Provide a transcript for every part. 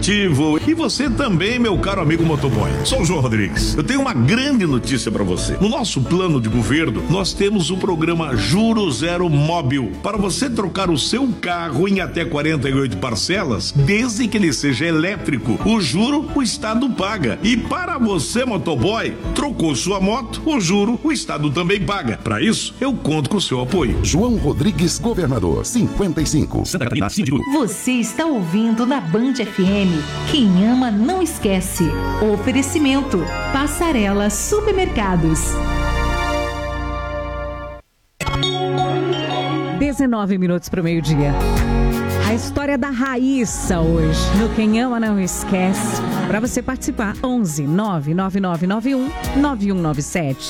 automotivo e você também, meu caro amigo motoboy. Sou o João Rodrigues. Eu tenho uma grande notícia para você. No nosso plano de governo, nós temos o programa Juro Zero Móbil para você trocar o seu carro em até 48 parcelas, desde que ele seja elétrico. O juro, o Estado paga. E para você, motoboy, trocou sua moto, o juro, o Estado também paga. Para isso, eu conto com o seu apoio. João Rodrigues, governador, 55. Santa Catarina, acima de tudo. Você está ouvindo na Band FM. Quem ama não esquece. Oferecimento: Passarela Supermercados. 19 minutos para o meio-dia. A história da Raíssa hoje, no Quem Ama Não Esquece. Para você participar, 11 99991 9197.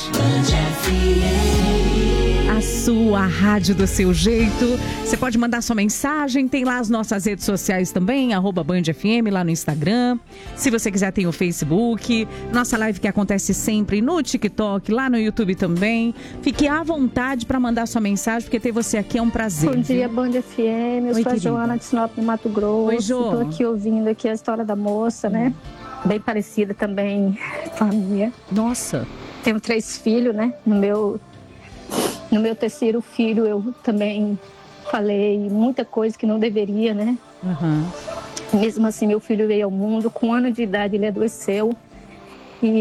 A sua rádio do seu jeito. Você pode mandar sua mensagem, tem lá as nossas redes sociais também, @BandFM lá no Instagram. Se você quiser, tem o Facebook, nossa live que acontece sempre no TikTok, lá no YouTube também. Fique à vontade para mandar sua mensagem, porque ter você aqui é um prazer. Bom dia, Band FM. Eu sou a Joana de Sinop, no Mato Grosso. Oi, Jo. Estou aqui ouvindo aqui a história da moça, né? Bem parecida também com a minha. Nossa. Tenho 3 filhos, né? No meu terceiro filho, eu também falei muita coisa que não deveria, né? Uhum. Mesmo assim, meu filho veio ao mundo. Com 1 ano de idade, ele adoeceu. E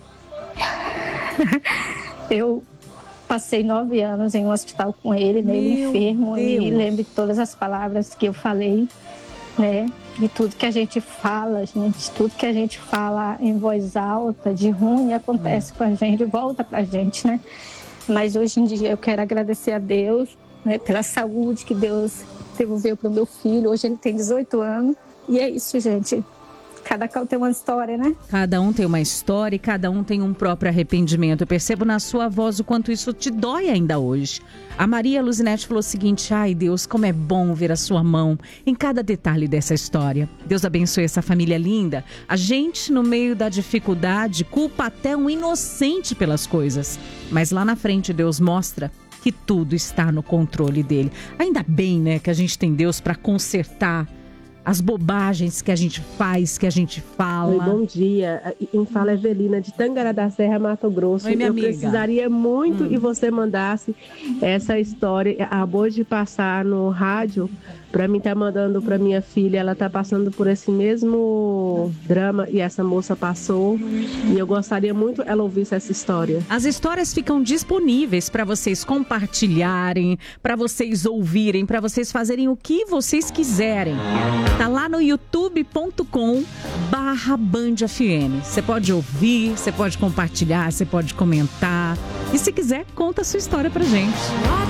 eu passei 9 anos em um hospital com ele, né? Ele enfermo. E lembro de todas as palavras que eu falei, né? De tudo que a gente fala, gente. Tudo que a gente fala em voz alta, de ruim, acontece com a gente, volta pra gente, né? Mas hoje em dia eu quero agradecer a Deus, né, pela saúde que Deus devolveu para o meu filho. Hoje ele tem 18 anos. E é isso, gente. Cada qual tem uma história, né? Cada um tem uma história e cada um tem um próprio arrependimento. Eu percebo na sua voz o quanto isso te dói ainda hoje. A Maria Luzinete falou o seguinte: ai Deus, como é bom ver a sua mão em cada detalhe dessa história. Deus abençoe essa família linda. A gente, no meio da dificuldade, culpa até um inocente pelas coisas. Mas lá na frente Deus mostra que tudo está no controle dele. Ainda bem, né, que a gente tem Deus para consertar as bobagens que a gente faz, que a gente fala. Oi, bom dia. Quem fala é Evelina, de Tangará da Serra, Mato Grosso. Oi, minha amiga. Precisaria muito que você mandasse essa história. Acabou de passar no rádio, para mim tá mandando para minha filha. Ela tá passando por esse mesmo drama e essa moça passou. E eu gostaria muito ela ouvisse essa história. As histórias ficam disponíveis para vocês compartilharem, para vocês ouvirem, para vocês fazerem o que vocês quiserem. Tá lá no youtube.com/BandFM. Você pode ouvir, você pode compartilhar, você pode comentar. E se quiser, conta a sua história pra gente.